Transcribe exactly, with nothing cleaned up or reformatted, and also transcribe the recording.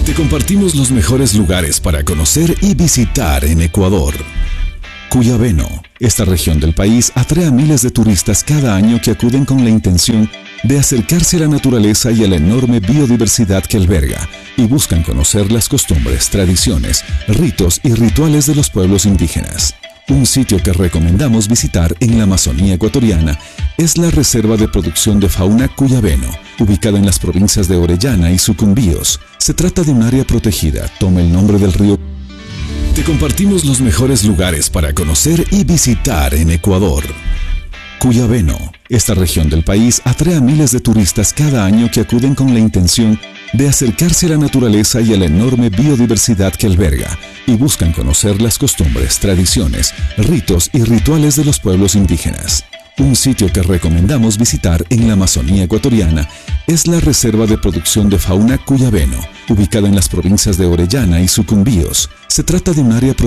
Te compartimos los mejores lugares para conocer y visitar en Ecuador. Cuyabeno. Esta región del país atrae a miles de turistas cada año que acuden con la intención de acercarse a la naturaleza y a la enorme biodiversidad que alberga, y buscan conocer las costumbres, tradiciones, ritos y rituales de los pueblos indígenas. Un sitio que recomendamos visitar en la Amazonía ecuatoriana es la Reserva de Producción de Fauna Cuyabeno, ubicada en las provincias de Orellana y Sucumbíos. Se trata de un área protegida, toma el nombre del río. Te compartimos los mejores lugares para conocer y visitar en Ecuador. Cuyabeno. Esta región del país atrae a miles de turistas cada año que acuden con la intención de acercarse a la naturaleza y a la enorme biodiversidad que alberga, y buscan conocer las costumbres, tradiciones, ritos y rituales de los pueblos indígenas. Un sitio que recomendamos visitar en la Amazonía ecuatoriana es la Reserva de Producción de Fauna Cuyabeno, ubicada en las provincias de Orellana y Sucumbíos. Se trata de un área protegida